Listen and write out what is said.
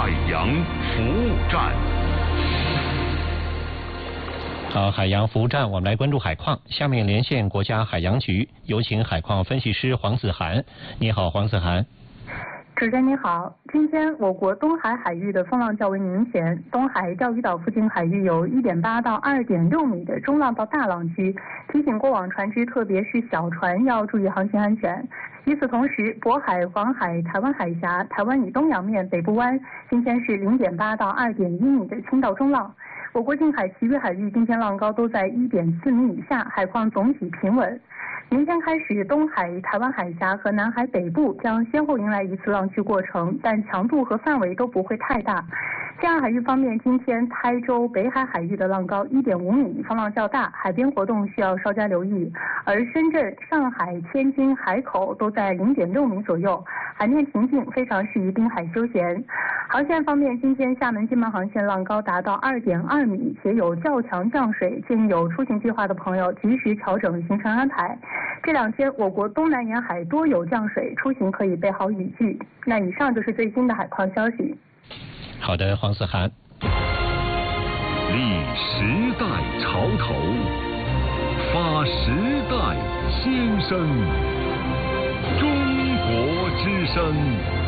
海洋服务站。 好，海洋服务站，我们来关注海况。下面连线国家海洋局，有请海况分析师黄子涵。你好，黄子涵。 主持人你好，今天我国东海海域的风浪较为明显，东海钓鱼岛附近海域有1.8到2.6米的中浪到大浪区，提醒过往船只，特别是小船要注意航行安全。与此同时，渤海、黄海、台湾海峡、台湾以东洋面、北部湾今天是0.8到2.1米的轻到中浪。我国近海其余海域今天浪高都在1.4米以下，海况总体平稳。明天开始，东海、台湾海峡和南海北部将先后迎来一次浪区过程，但强度和范围都不会太大。西岸海域方面，今天台州、北海海域的浪高1.5米，风浪较大，海边活动需要稍加留意。而深圳、上海、天津海口都在0.6米左右，海面平静，非常适宜滨海休闲。航线方面，今天厦门、金门航线浪高达到2.2米，且有较强降水，建议有出行计划的朋友及时调整行程安排。这2天，我国东南沿海多有降水，出行可以备好雨具。那以上就是最新的海况消息。 好的，黄子涵。 立时代潮头，发时代先声，中国之声。